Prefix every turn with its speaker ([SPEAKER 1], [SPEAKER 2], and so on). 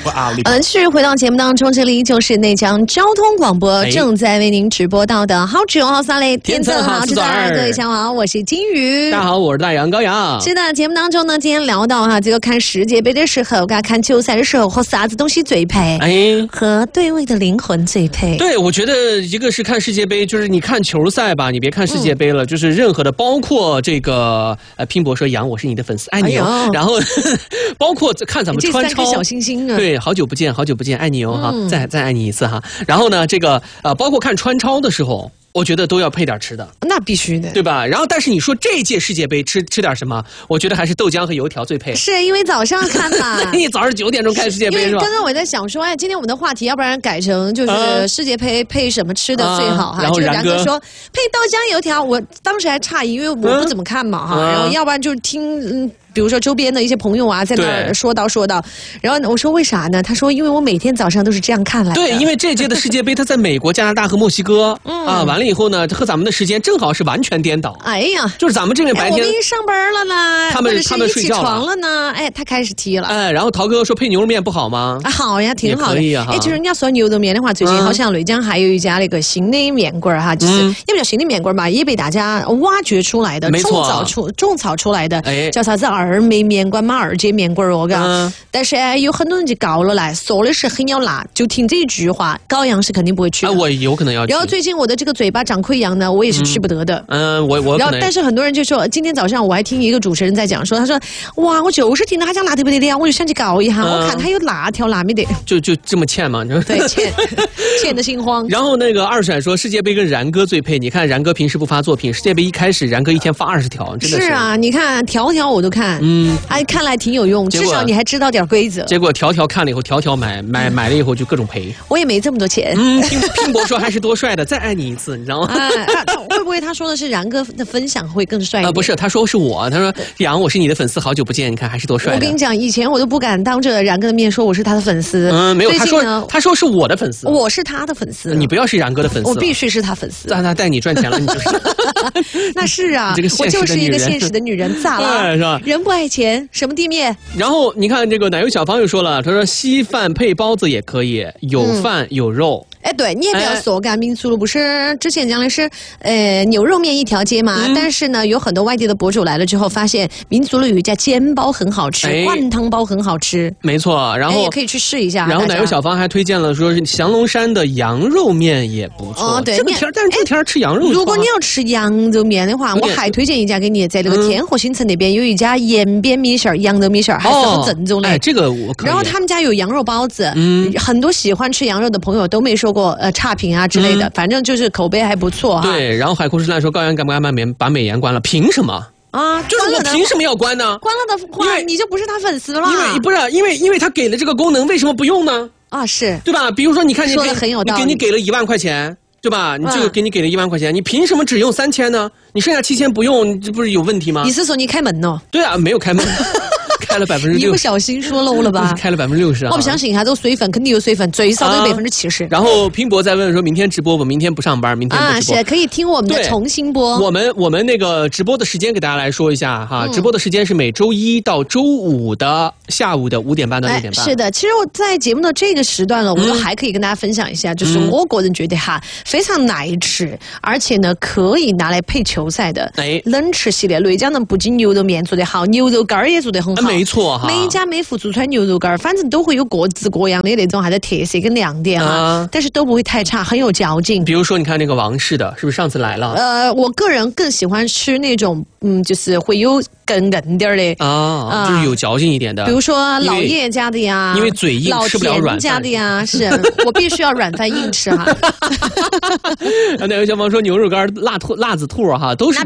[SPEAKER 1] 啊。
[SPEAKER 2] 继续回到节目当中，这里就是内江交通广播正在为您直播到的好酒好撒雷，天色好吃的各位下午好，我是金鱼，
[SPEAKER 1] 大家好，我是大杨高阳。
[SPEAKER 2] 是的，节目当中呢，今天聊到这个看世界杯的时候，看球赛的时候，和啥子东西最配？和对位的灵魂最配。
[SPEAKER 1] 对，我觉得一个是看世界杯，就是你看球赛吧，你别看世界杯了，就是任何的，包括这个拼搏说杨，我是你的粉丝，爱你哦。然后包括看咱们穿超，
[SPEAKER 2] 这3颗小星星啊，
[SPEAKER 1] 对，好久不见，好久不见，爱你哦哈，再爱你一次哈。然后呢，这个包括看穿超的时候。我觉得都要配点吃的，
[SPEAKER 2] 那必须的，
[SPEAKER 1] 对吧？然后，但是你说这届世界杯吃点什么？我觉得还是豆浆和油条最配。
[SPEAKER 2] 是因为早上看嘛，
[SPEAKER 1] 你早上9点钟看世界杯是吧？
[SPEAKER 2] 刚刚我在想说，今天我们的话题要不然改成就是世界杯配什么吃的最好哈？
[SPEAKER 1] 然后
[SPEAKER 2] 然哥说配豆浆油条，我当时还诧异，因为我不怎么看嘛哈。然后要不然就是听比如说周边的一些朋友在那儿说到，然后我说为啥呢？他说因为我每天早上都是这样看来的。
[SPEAKER 1] 对，因为这届的世界杯它在美国、加拿大和墨西哥完了以后呢，和咱们的时间正好是完全颠倒。
[SPEAKER 2] 哎呀，
[SPEAKER 1] 就是咱们这边白天
[SPEAKER 2] 我们上班了呢，
[SPEAKER 1] 他们
[SPEAKER 2] 睡觉了呢，他开始踢了。
[SPEAKER 1] 然后陶哥说配牛肉面不好吗？
[SPEAKER 2] 好呀，挺好的。
[SPEAKER 1] 可以啊。
[SPEAKER 2] 其实你要说牛肉面的话，最近好像内江还有一家那个新的面馆哈，就是也不叫新的面馆嘛，也被大家挖掘出来的，种草出来的，叫啥子二妹面馆。2街面馆哦，但是有很多人就告了来，说的是很要辣，就听这一句话，高阳是肯定不会去的。
[SPEAKER 1] 我有可能要去。
[SPEAKER 2] 然后最近我的这个嘴巴长溃疡呢，我也是吃不得的。
[SPEAKER 1] 我。
[SPEAKER 2] 然后但是很多人就说，今天早上我还听一个主持人在讲说，他说哇，我就是听到他讲辣得不得了，我就想去告一下，我看他有辣条辣没得。
[SPEAKER 1] 就这么欠吗？
[SPEAKER 2] 对，欠的心慌。
[SPEAKER 1] 然后那个二甩说世界杯跟然哥最配，你看然哥平时不发作品，世界杯一开始然哥一天发20条，真的是
[SPEAKER 2] 啊，你看条条我都看，看来挺有用，至少你还知道点规则。
[SPEAKER 1] 结果条条看了以后，条条买了以后就各种赔。
[SPEAKER 2] 我也没这么多钱。
[SPEAKER 1] 拼搏说还是多帅的，再爱你一次，你知道吗？
[SPEAKER 2] 会不会他说的是然哥的分享会更帅一点？
[SPEAKER 1] 不是，他说是我，他说杨，我是你的粉丝，好久不见，你看还是多帅的。
[SPEAKER 2] 我跟你讲，以前我都不敢当着然哥的面说我是他的粉丝。
[SPEAKER 1] 没有，他说是我的粉丝，
[SPEAKER 2] 我是他的粉丝。
[SPEAKER 1] 你不要是然哥的粉丝，
[SPEAKER 2] 我必须是他粉丝。
[SPEAKER 1] 他带你赚钱了，你就是。
[SPEAKER 2] 那是啊，我就是一个现实的女人，咋了？
[SPEAKER 1] 是吧？
[SPEAKER 2] 人不爱钱，什么地面？
[SPEAKER 1] 然后你看这个奶油小芳又说了，他说稀饭配包子也可以，有饭有肉。
[SPEAKER 2] 对，你也不要说民族路不是之前讲的是牛肉面一条街嘛，但是呢有很多外地的博主来了之后发现民族路有一家煎包很好吃，灌汤包很好吃。
[SPEAKER 1] 没错，然后
[SPEAKER 2] 也可以去试一下。
[SPEAKER 1] 然后奶油小芳还推荐了说是降龙山的羊肉面也不错。
[SPEAKER 2] 对，
[SPEAKER 1] 但是这天吃羊肉，
[SPEAKER 2] 如果你要吃羊肉面的话，我还推荐一家给你，在那个天河新城那边有一家延边米线羊肉米线还是很正宗的。
[SPEAKER 1] 这个我可以。
[SPEAKER 2] 然后他们家有羊肉包子，很多喜欢吃羊肉的朋友都没说过差评啊之类的，反正就是口碑还不错哈。
[SPEAKER 1] 对，然后海枯石烂说高阳敢不敢把美颜关了？凭什么啊？就是我凭什么要关呢？
[SPEAKER 2] 关了的话，你就不是他粉丝了。
[SPEAKER 1] 因为他给了这个功能，为什么不用呢？
[SPEAKER 2] 是
[SPEAKER 1] 对吧？比如说，你看
[SPEAKER 2] 说的很有道理，
[SPEAKER 1] 你给了1万块钱，对吧？你这个给你了1万块钱，你凭什么只用3000呢？你剩下7000不用，这不是有问题吗？
[SPEAKER 2] 你是说你开门呢？
[SPEAKER 1] 对啊，没有开门。开了60%，
[SPEAKER 2] 一不小心说漏了吧？
[SPEAKER 1] 开了60%，
[SPEAKER 2] 我不相信哈，这个水分肯定有水分，最少都有70%。
[SPEAKER 1] 然后拼搏在问说，明天直播不？明天不上班，明天不直播
[SPEAKER 2] 是可以听我们的重新播。
[SPEAKER 1] 我们那个直播的时间给大家来说一下哈，直播的时间是每周1到周5的下午的5点半到6点半。
[SPEAKER 2] 是的，其实我在节目的这个时段了，我们还可以跟大家分享一下，就是我个人觉得哈，非常耐吃，而且呢可以拿来配球赛的冷吃系列。内江人不仅牛肉面做得好，牛肉干也做得很好。
[SPEAKER 1] 没错哈，
[SPEAKER 2] 每一家每户做出来牛肉干，反正都会有各式各样的那种啥子特色跟亮点啊，但是都不会太差，很有嚼劲。
[SPEAKER 1] 比如说，你看那个王氏的，是不是上次来了？
[SPEAKER 2] 我个人更喜欢吃那种，就是会有更硬点的
[SPEAKER 1] 就是有嚼劲一点的。
[SPEAKER 2] 比如说老叶家的呀，
[SPEAKER 1] 因为嘴硬吃不了软饭。
[SPEAKER 2] 家的呀，是我必须要软饭硬吃哈。
[SPEAKER 1] 那有小芳说牛肉干、辣子兔哈，都是